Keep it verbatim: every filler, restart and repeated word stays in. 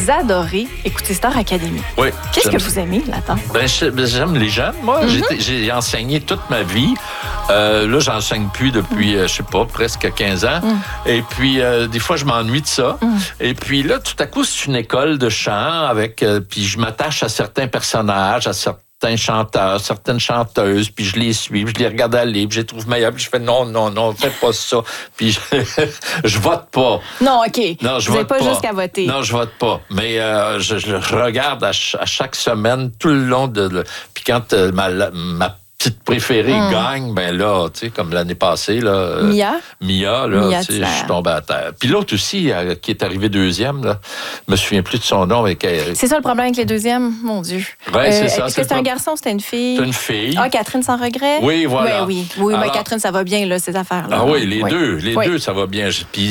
adorez écouter Star Academy. Oui. Qu'est-ce que vous aimez là-dedans? Ben, j'aime les jeunes. Moi, mm-hmm. j'ai, j'ai enseigné toute ma vie. Euh, là, j'enseigne plus depuis, euh, je sais pas, presque quinze ans. Mm. Et puis, euh, des fois, je m'ennuie de ça. Mm. Et puis là, tout à coup, c'est une école de chant avec... Euh, puis je m'attache à certains personnages, à certains certains chanteurs, certaines chanteuses, puis je les suis, puis je les regarde aller, puis je les trouve meilleurs, puis je fais non, non, non, faites pas ça. Puis je, je vote pas. Non, OK. Non, je Vous vote n'avez pas, pas jusqu'à voter. Non, je vote pas. Mais euh, je, je regarde à, ch- à chaque semaine, tout le long de... de puis quand euh, ma, ma petite préférée mm. gagne, ben là, tu sais, comme l'année passée, là... Mia? Mia, là, Mia, tu sais, je suis tombé à terre. Puis l'autre aussi, euh, qui est arrivé deuxième, là, je me souviens plus de son nom. Avec, euh... C'est ça le problème avec les deuxièmes? Mon Dieu. Oui, euh, c'est ça. Est-ce que c'était un garçon ou c'était une fille? C'est une fille. Ah, Catherine sans regret? Oui, voilà. Ouais, oui, oui. Alors... mais Catherine, ça va bien, là, ces affaires-là. Ah oui, les oui. deux. Les oui. deux, ça va bien. Puis